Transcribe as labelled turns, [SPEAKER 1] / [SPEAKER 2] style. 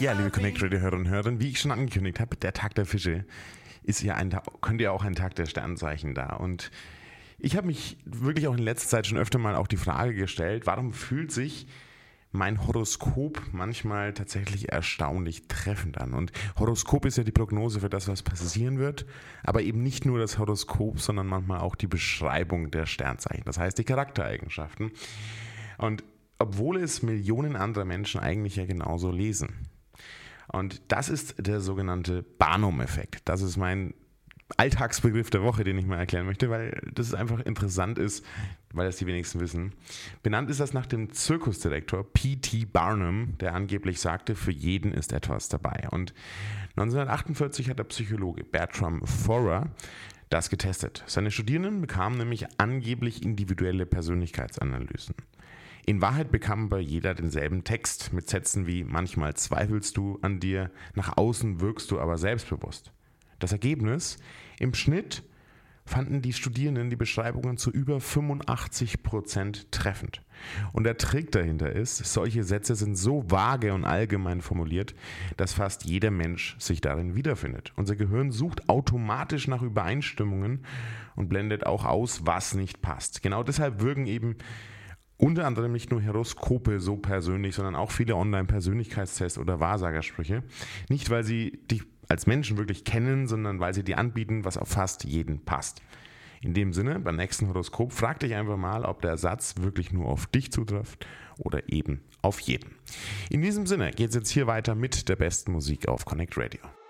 [SPEAKER 1] Ja, liebe Connect Radio Hörerinnen und Hörer, wie ich schon angekündigt habe, der Tag der Fische ist ja könnte ja auch ein Tag der Sternzeichen da. Und ich habe mich wirklich auch in letzter Zeit schon öfter mal auch die Frage gestellt, warum fühlt sich mein Horoskop manchmal tatsächlich erstaunlich treffend an. Und Horoskop ist ja die Prognose für das, was passieren wird, aber eben nicht nur das Horoskop, sondern manchmal auch die Beschreibung der Sternzeichen, das heißt die Charaktereigenschaften. Und obwohl es Millionen anderer Menschen eigentlich ja genauso lesen. Und das ist der sogenannte Barnum-Effekt. Das ist mein Alltagsbegriff der Woche, den ich mal erklären möchte, weil das einfach interessant ist, weil das die wenigsten wissen. Benannt ist das nach dem Zirkusdirektor P.T. Barnum, der angeblich sagte, für jeden ist etwas dabei. Und 1948 hat der Psychologe Bertram Forer das getestet. Seine Studierenden bekamen nämlich angeblich individuelle Persönlichkeitsanalysen. In Wahrheit bekam bei jeder denselben Text mit Sätzen wie manchmal zweifelst du an dir, nach außen wirkst du aber selbstbewusst. Das Ergebnis: Im Schnitt fanden die Studierenden die Beschreibungen zu über 85% treffend. Und der Trick dahinter ist, solche Sätze sind so vage und allgemein formuliert, dass fast jeder Mensch sich darin wiederfindet. Unser Gehirn sucht automatisch nach Übereinstimmungen und blendet auch aus, was nicht passt. Genau deshalb wirken eben unter anderem nicht nur Horoskope so persönlich, sondern auch viele Online-Persönlichkeitstests oder Wahrsagersprüche. Nicht, weil sie dich als Menschen wirklich kennen, sondern weil sie dir anbieten, was auf fast jeden passt. In dem Sinne, beim nächsten Horoskop frag dich einfach mal, ob der Satz wirklich nur auf dich zutrifft oder eben auf jeden. In diesem Sinne geht es jetzt hier weiter mit der besten Musik auf Connect Radio.